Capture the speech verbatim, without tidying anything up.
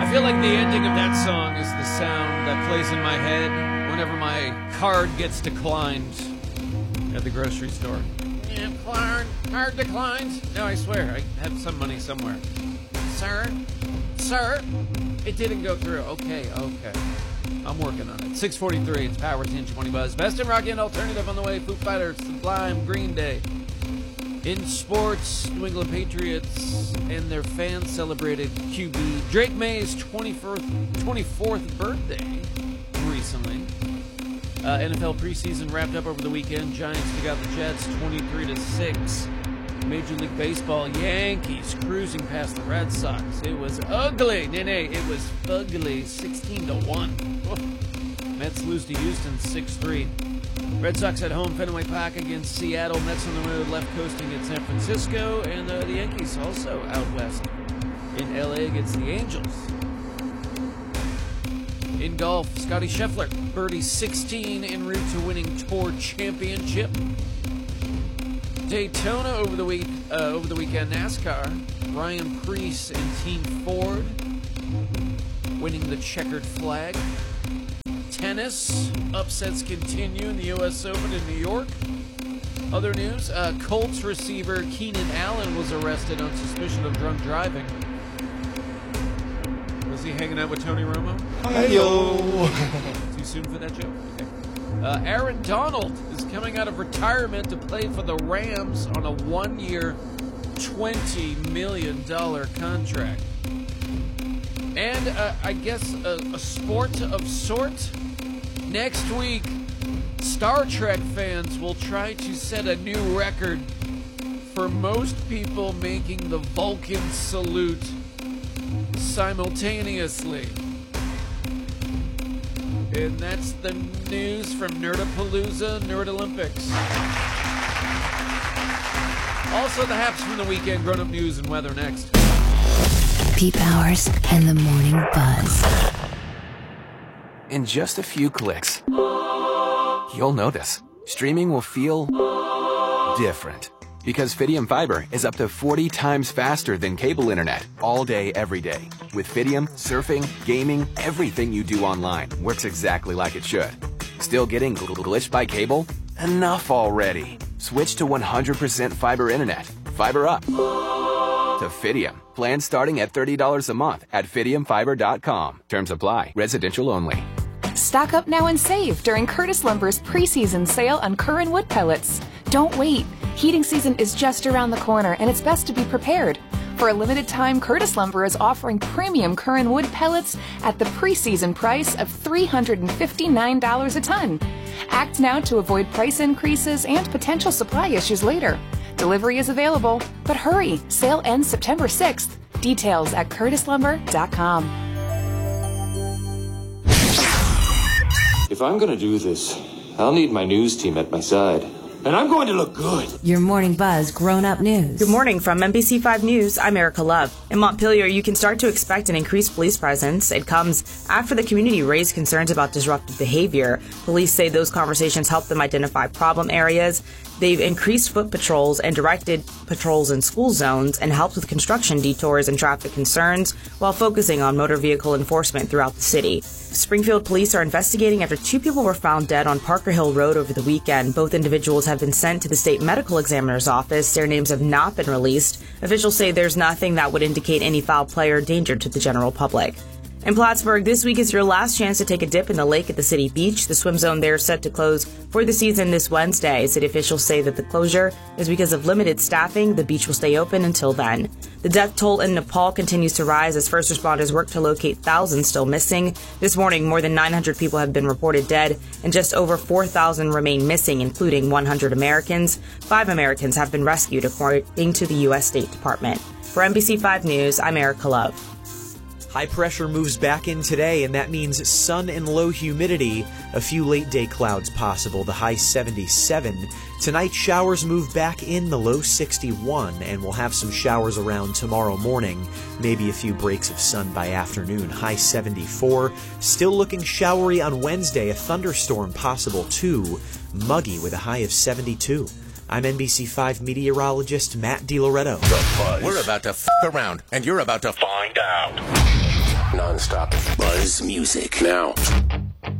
I feel like the ending of that song is the sound that plays in my head whenever my card gets declined at the grocery store. Yeah, card, card declined. No, I swear, I have some money somewhere. Sir? Sir? It didn't go through. Okay, okay. I'm working on it. six forty-three, it's Power ten twenty Buzz. Best in rock and alternative on the way. Foo Fighters, Sublime, Green Day. In sports, New England Patriots and their fans celebrated Q B Drake May's twenty-fourth, twenty-fourth birthday recently. Uh, N F L preseason wrapped up over the weekend. Giants took out the Jets twenty-three to six. Major League Baseball, Yankees cruising past the Red Sox. It was ugly. Nay, nay, it was ugly. sixteen to one. Oh. Mets lose to Houston six three. Red Sox at home, Fenway Park against Seattle. Mets on the road, left coasting at San Francisco. And uh, the Yankees also out west in L A against the Angels. In golf, Scotty Scheffler, birdie sixteen en route to winning Tour Championship. Daytona over the week, uh, over the weekend, NASCAR. Ryan Preece and Team Ford winning the checkered flag. Tennis, upsets continue in the U S Open in New York. Other news, uh, Colts receiver Keenan Allen was arrested on suspicion of drunk driving. Was he hanging out with Tony Romo? Hey-yo. Too soon for that joke? Okay. Uh, Aaron Donald is coming out of retirement to play for the Rams on a one-year, twenty million dollars contract. And uh, I guess a, a sport of sort. Next week, Star Trek fans will try to set a new record for most people making the Vulcan salute simultaneously. And that's the news from Nerdapalooza, Nerd Olympics. Also the haps from the weekend, grown-up news and weather next. Pete Powers and the Morning Buzz. In just a few clicks, you'll notice streaming will feel different. Because Fidium Fiber is up to forty times faster than cable internet all day, every day. With Fidium, surfing, gaming, everything you do online works exactly like it should. Still getting glitched by cable? Enough already. Switch to one hundred percent fiber internet. Fiber up. To Fidium. Plans starting at thirty dollars a month at fidium fiber dot com. Terms apply. Residential only. Stock up now and save during Curtis Lumber's preseason sale on Curran wood pellets. Don't wait. Heating season is just around the corner, and it's best to be prepared. For a limited time, Curtis Lumber is offering premium Curran wood pellets at the preseason price of three hundred fifty-nine dollars a ton. Act now to avoid price increases and potential supply issues later. Delivery is available, but hurry. Sale ends September sixth. Details at curtis lumber dot com. If I'm going to do this, I'll need my news team at my side. And I'm going to look good. Your Morning Buzz grown-up news. Good morning from N B C five News. I'm Erica Love. In Montpelier, you can start to expect an increased police presence. It comes after the community raised concerns about disruptive behavior. Police say those conversations helped them identify problem areas. They've increased foot patrols and directed patrols in school zones and helped with construction detours and traffic concerns while focusing on motor vehicle enforcement throughout the city. Springfield police are investigating after two people were found dead on Parker Hill Road over the weekend. Both individuals have been sent to the state medical examiner's office. Their names have not been released. Officials say there's nothing that would indicate any foul play or danger to the general public. In Plattsburgh, this week is your last chance to take a dip in the lake at the city beach. The swim zone there is set to close for the season this Wednesday. City officials say that the closure is because of limited staffing. The beach will stay open until then. The death toll in Nepal continues to rise as first responders work to locate thousands still missing. This morning, more than nine hundred people have been reported dead, and just over four thousand remain missing, including one hundred Americans. Five Americans have been rescued, according to the U S State Department. For N B C five News, I'm Erica Love. High pressure moves back in today, and that means sun and low humidity. A few late day clouds possible, the high seventy-seven. Tonight, showers move back in, the low sixty-one, and we'll have some showers around tomorrow morning. Maybe a few breaks of sun by afternoon, high seventy-four. Still looking showery on Wednesday, a thunderstorm possible too. Muggy with a high of seventy-two. I'm N B C five meteorologist Matt DiLoretto. We're about to f*** around, and you're about to find out. Non-stop. Buzz music. Now.